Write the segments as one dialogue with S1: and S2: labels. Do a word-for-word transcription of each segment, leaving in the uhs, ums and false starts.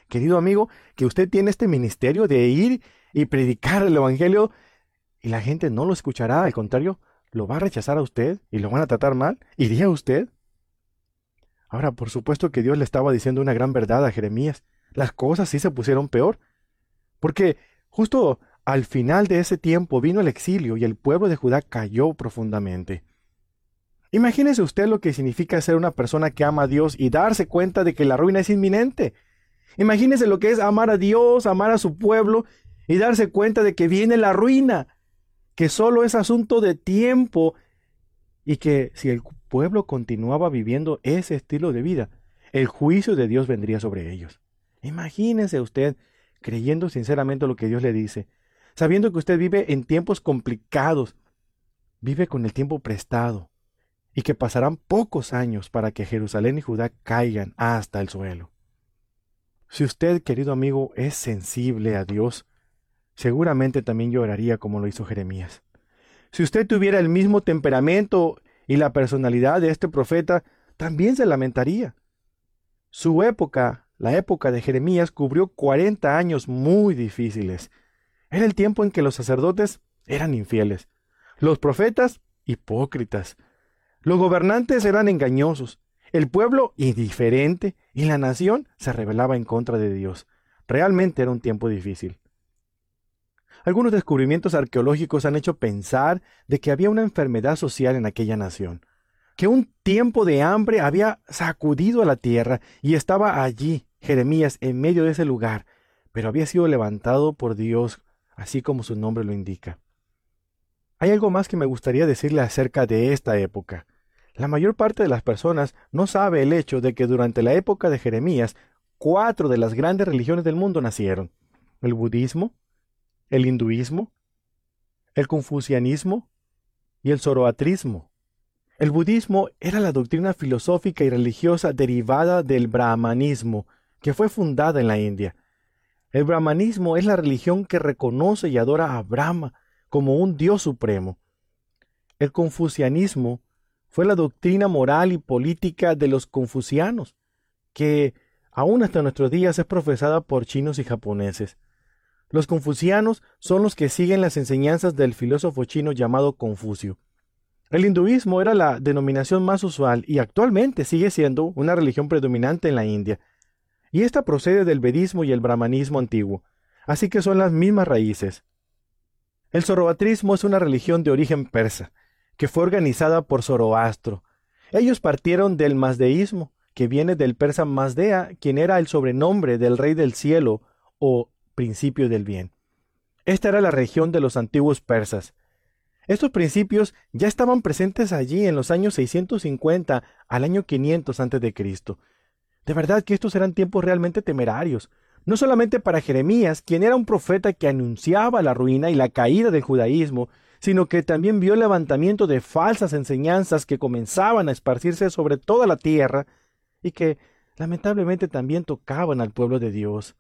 S1: querido amigo, que usted tiene este ministerio de ir y predicar el evangelio y la gente no lo escuchará, al contrario, lo va a rechazar a usted y lo van a tratar mal? ¿Iría usted? Ahora, por supuesto que Dios le estaba diciendo una gran verdad a Jeremías. Las cosas sí se pusieron peor, porque justo al final de ese tiempo vino el exilio y el pueblo de Judá cayó profundamente. Imagínese usted lo que significa ser una persona que ama a Dios y darse cuenta de que la ruina es inminente. Imagínese lo que es amar a Dios, amar a su pueblo y darse cuenta de que viene la ruina, que solo es asunto de tiempo y que si el pueblo continuaba viviendo ese estilo de vida, el juicio de Dios vendría sobre ellos. Imagínese usted creyendo sinceramente lo que Dios le dice, sabiendo que usted vive en tiempos complicados, vive con el tiempo prestado, y que pasarán pocos años para que Jerusalén y Judá caigan hasta el suelo. Si usted, querido amigo, es sensible a Dios, seguramente también lloraría como lo hizo Jeremías. Si usted tuviera el mismo temperamento y la personalidad de este profeta, también se lamentaría. Su época, la época de Jeremías, cubrió cuarenta años muy difíciles. Era el tiempo en que los sacerdotes eran infieles, los profetas hipócritas, los gobernantes eran engañosos, el pueblo indiferente y la nación se rebelaba en contra de Dios. Realmente era un tiempo difícil. Algunos descubrimientos arqueológicos han hecho pensar de que había una enfermedad social en aquella nación, que un tiempo de hambre había sacudido a la tierra y estaba allí Jeremías en medio de ese lugar, pero había sido levantado por Dios, así como su nombre lo indica. Hay algo más que me gustaría decirle acerca de esta época. La mayor parte de las personas no sabe el hecho de que durante la época de Jeremías, cuatro de las grandes religiones del mundo nacieron: el budismo, el hinduismo, el confucianismo y el zoroastrismo. El budismo era la doctrina filosófica y religiosa derivada del brahmanismo, que fue fundada en la India. El brahmanismo es la religión que reconoce y adora a Brahma como un dios supremo. El confucianismo fue la doctrina moral y política de los confucianos, que aún hasta nuestros días es profesada por chinos y japoneses. Los confucianos son los que siguen las enseñanzas del filósofo chino llamado Confucio. El hinduismo era la denominación más usual y actualmente sigue siendo una religión predominante en la India. Y esta procede del vedismo y el brahmanismo antiguo, así que son las mismas raíces. El zoroastrismo es una religión de origen persa, que fue organizada por Zoroastro. Ellos partieron del mazdeísmo, que viene del persa Mazdea, quien era el sobrenombre del rey del cielo o principio del bien. Esta era la región de los antiguos persas. Estos principios ya estaban presentes allí en los años seiscientos cincuenta al año quinientos antes de Cristo. De verdad que estos eran tiempos realmente temerarios, no solamente para Jeremías, quien era un profeta que anunciaba la ruina y la caída del judaísmo, sino que también vio el levantamiento de falsas enseñanzas que comenzaban a esparcirse sobre toda la tierra y que lamentablemente también tocaban al pueblo de Dios.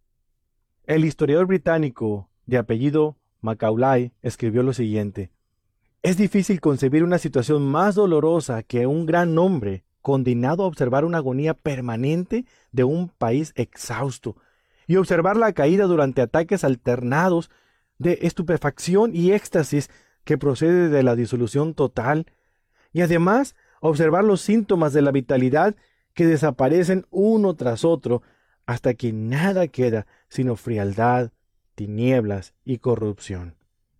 S1: El historiador británico de apellido Macaulay escribió lo siguiente: es difícil concebir una situación más dolorosa que un gran hombre condenado a observar una agonía permanente de un país exhausto y observar la caída durante ataques alternados de estupefacción y éxtasis que procede de la disolución total, y además observar los síntomas de la vitalidad que desaparecen uno tras otro hasta que nada queda sino frialdad, tinieblas y corrupción.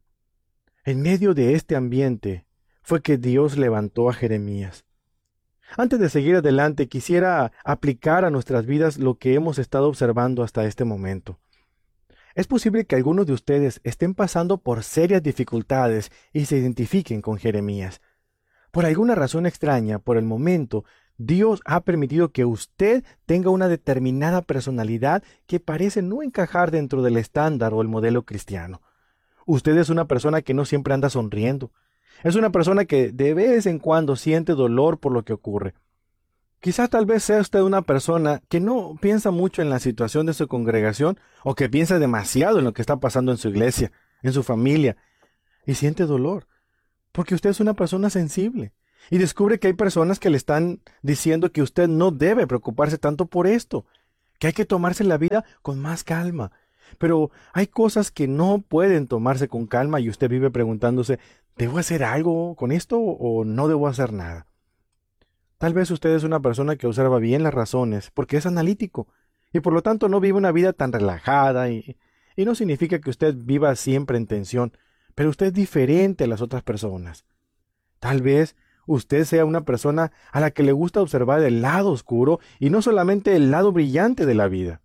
S1: En medio de este ambiente fue que Dios levantó a Jeremías. Antes de seguir adelante, quisiera aplicar a nuestras vidas lo que hemos estado observando hasta este momento. Es posible que algunos de ustedes estén pasando por serias dificultades y se identifiquen con Jeremías. Por alguna razón extraña, por el momento, Dios ha permitido que usted tenga una determinada personalidad que parece no encajar dentro del estándar o el modelo cristiano. Usted es una persona que no siempre anda sonriendo. Es una persona que de vez en cuando siente dolor por lo que ocurre. Quizás tal vez sea usted una persona que no piensa mucho en la situación de su congregación o que piensa demasiado en lo que está pasando en su iglesia, en su familia, y siente dolor, porque usted es una persona sensible y descubre que hay personas que le están diciendo que usted no debe preocuparse tanto por esto, que hay que tomarse la vida con más calma. Pero hay cosas que no pueden tomarse con calma y usted vive preguntándose, ¿debo hacer algo con esto o no debo hacer nada? Tal vez usted es una persona que observa bien las razones porque es analítico y por lo tanto no vive una vida tan relajada y, y no significa que usted viva siempre en tensión, pero usted es diferente a las otras personas. Tal vez usted sea una persona a la que le gusta observar el lado oscuro y no solamente el lado brillante de la vida.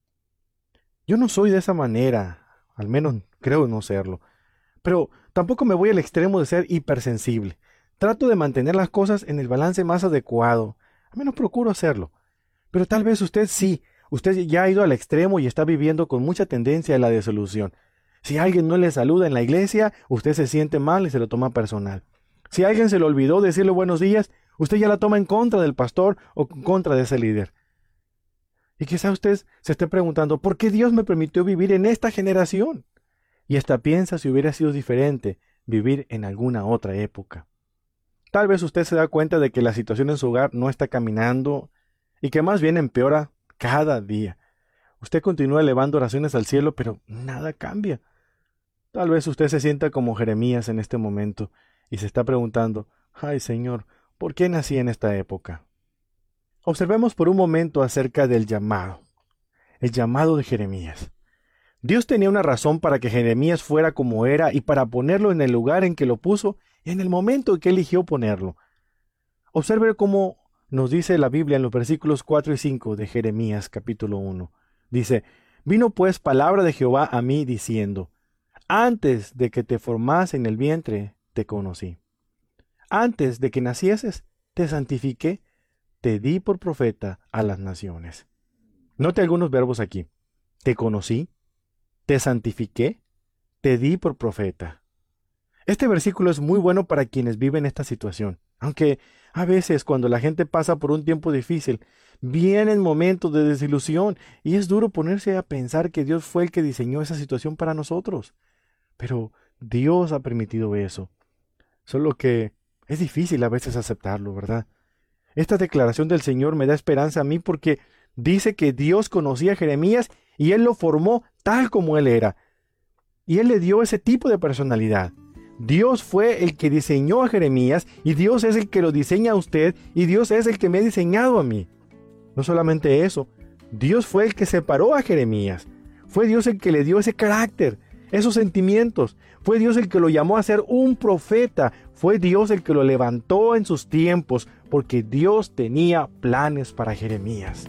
S1: Yo no soy de esa manera, al menos creo no serlo, pero tampoco me voy al extremo de ser hipersensible. Trato de mantener las cosas en el balance más adecuado, al menos procuro hacerlo. Pero tal vez usted sí, usted ya ha ido al extremo y está viviendo con mucha tendencia a la desilusión. Si alguien no le saluda en la iglesia, usted se siente mal y se lo toma personal. Si alguien se le olvidó decirle buenos días, usted ya la toma en contra del pastor o en contra de ese líder. Y quizá usted se esté preguntando, ¿por qué Dios me permitió vivir en esta generación? Y hasta piensa si hubiera sido diferente vivir en alguna otra época. Tal vez usted se da cuenta de que la situación en su hogar no está caminando y que más bien empeora cada día. Usted continúa elevando oraciones al cielo, pero nada cambia. Tal vez usted se sienta como Jeremías en este momento y se está preguntando, ay Señor, ¿por qué nací en esta época? Observemos por un momento acerca del llamado, el llamado de Jeremías. Dios tenía una razón para que Jeremías fuera como era y para ponerlo en el lugar en que lo puso y en el momento en que eligió ponerlo. Observe cómo nos dice la Biblia en los versículos cuatro y cinco de Jeremías capítulo uno. Dice, vino pues palabra de Jehová a mí diciendo, antes de que te formase en el vientre, te conocí. Antes de que nacieses, te santifiqué, te di por profeta a las naciones. Note algunos verbos aquí. Te conocí, te santifiqué, te di por profeta. Este versículo es muy bueno para quienes viven esta situación, aunque a veces cuando la gente pasa por un tiempo difícil, vienen momentos de desilusión y es duro ponerse a pensar que Dios fue el que diseñó esa situación para nosotros. Pero Dios ha permitido eso. Solo que es difícil a veces aceptarlo, ¿verdad? Esta declaración del Señor me da esperanza a mí porque dice que Dios conocía a Jeremías y Él lo formó tal como Él era. Y Él le dio ese tipo de personalidad. Dios fue el que diseñó a Jeremías y Dios es el que lo diseña a usted y Dios es el que me ha diseñado a mí. No solamente eso, Dios fue el que separó a Jeremías. Fue Dios el que le dio ese carácter, esos sentimientos. Fue Dios el que lo llamó a ser un profeta. Fue Dios el que lo levantó en sus tiempos, porque Dios tenía planes para Jeremías.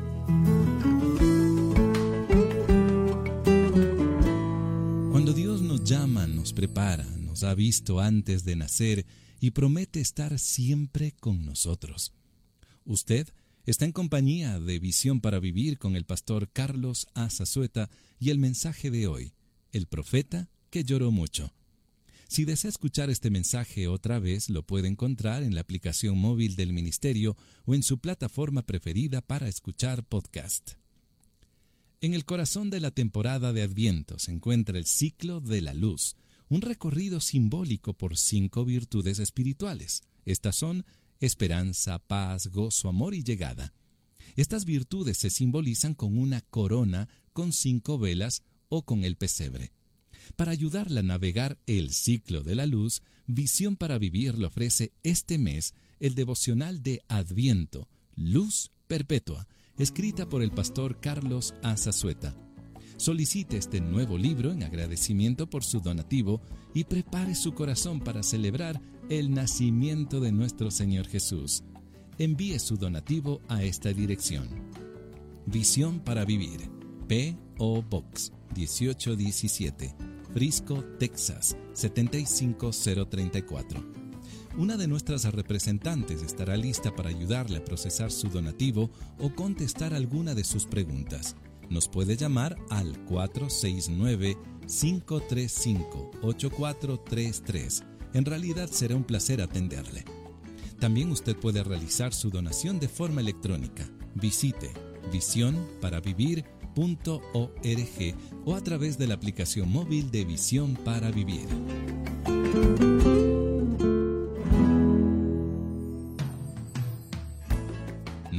S2: Cuando Dios nos llama, nos prepara, nos ha visto antes de nacer y promete estar siempre con nosotros. Usted está en compañía de Visión para Vivir con el pastor Carlos A. Zazueta y el mensaje de hoy, el profeta que lloró mucho. Si desea escuchar este mensaje otra vez, lo puede encontrar en la aplicación móvil del ministerio o en su plataforma preferida para escuchar podcast. En el corazón de la temporada de Adviento se encuentra el ciclo de la luz, un recorrido simbólico por cinco virtudes espirituales. Estas son esperanza, paz, gozo, amor y llegada. Estas virtudes se simbolizan con una corona con cinco velas o con el pesebre. Para ayudarla a navegar el ciclo de la luz, Visión para Vivir le ofrece este mes el devocional de Adviento, Luz Perpetua, escrita por el pastor Carlos A. Zazueta. Solicite este nuevo libro en agradecimiento por su donativo y prepare su corazón para celebrar el nacimiento de nuestro Señor Jesús. Envíe su donativo a esta dirección. Visión para Vivir, P O Box dieciocho diecisiete, Frisco, Texas siete cinco cero tres cuatro. Una de nuestras representantes estará lista para ayudarle a procesar su donativo o contestar alguna de sus preguntas. Nos puede llamar al cuatro seis nueve, cinco tres cinco, ocho cuatro tres tres. En realidad será un placer atenderle. También usted puede realizar su donación de forma electrónica. Visite visión para vivir punto org o a través de la aplicación móvil de Visión para Vivir.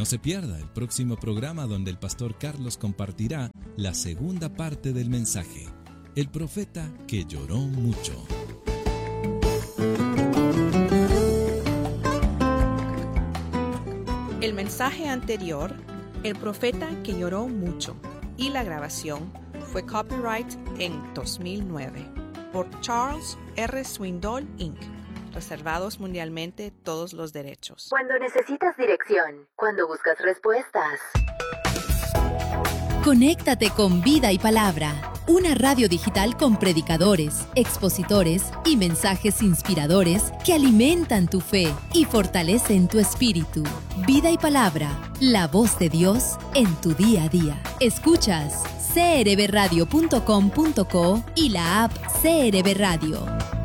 S2: no se pierda el próximo programa donde el pastor Carlos compartirá la segunda parte del mensaje, El profeta que lloró mucho.
S3: El mensaje anterior, El profeta que lloró mucho, y la grabación fue copyright en dos mil nueve por Charles R. Swindoll, incorporated. Reservados mundialmente todos los derechos.
S4: Cuando necesitas dirección, cuando buscas respuestas.
S5: Conéctate con Vida y Palabra, una radio digital con predicadores, expositores y mensajes inspiradores que alimentan tu fe y fortalecen tu espíritu. Vida y Palabra, la voz de Dios en tu día a día. Escuchas c r b radio punto com punto co y la app C R B Radio.